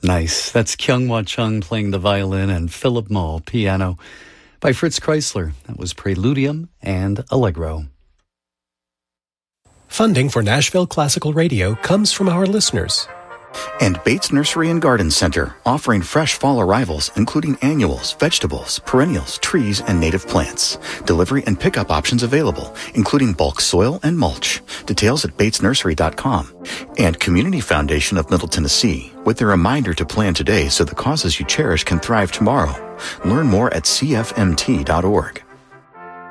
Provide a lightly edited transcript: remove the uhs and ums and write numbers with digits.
Nice. That's Kyunghwa Chung playing the violin and Philip Mull piano by Fritz Kreisler. That was Preludium and Allegro. Funding for Nashville Classical Radio comes from our listeners. And Bates Nursery and Garden Center, offering fresh fall arrivals, including annuals, vegetables, perennials, trees, and native plants. Delivery and pickup options available, including bulk soil and mulch. Details at batesnursery.com. And Community Foundation of Middle Tennessee, with a reminder to plan today so the causes you cherish can thrive tomorrow. Learn more at cfmt.org.